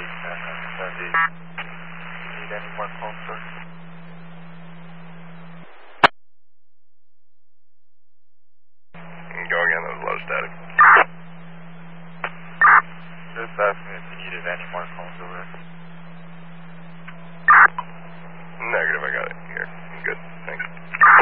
Do you need any more calls, sir? Go again, that was low static. Just asking if you needed any more calls over